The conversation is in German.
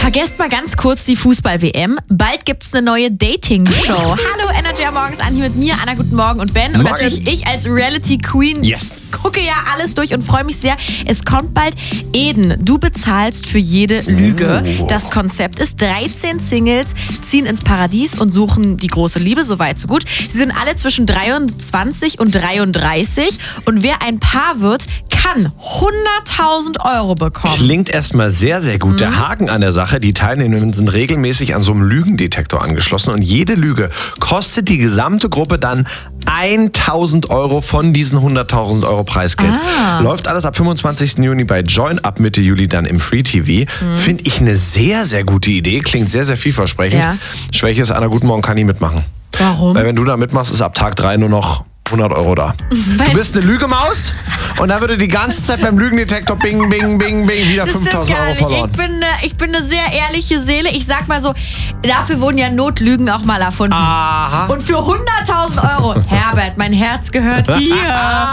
Vergesst mal ganz kurz die Fußball-WM. Bald gibt's eine neue Dating-Show. Hallo, Energy am Morgens an, hier mit mir, Anna, guten Morgen, und Ben. Und natürlich ich als Reality-Queen gucke ja alles durch und freue mich sehr. Es kommt bald. Eden, du bezahlst für jede Lüge. Das Konzept ist, 13 Singles ziehen ins Paradies und suchen die große Liebe, so weit, so gut. Sie sind alle zwischen 23 und 33 und wer ein Paar wird, kann 100.000 Euro bekommen. Klingt erstmal sehr, sehr gut. Der Haken an der Sache, die Teilnehmenden sind regelmäßig an so einem Lügendetektor angeschlossen und jede Lüge kostet die gesamte Gruppe dann 1.000 Euro von diesen 100.000 Euro Preisgeld. Läuft alles ab 25. Juni bei Join, ab Mitte Juli dann im Free TV. Finde ich eine sehr, sehr gute Idee. Klingt sehr, sehr vielversprechend. Ja. Schwäche ist, Anna, guten Morgen, kann nie mitmachen. Warum? Weil wenn du da mitmachst, ist ab Tag 3 nur noch 100 Euro da. Du bist eine Lügemaus und dann würde die ganze Zeit beim Lügendetektor bing, bing, bing, bing wieder 5.000 Euro verloren. Ich bin eine sehr ehrliche Seele. Ich sag mal so, dafür wurden ja Notlügen auch mal erfunden. Aha. Und für 100.000 Euro, Herbert, mein Herz gehört dir.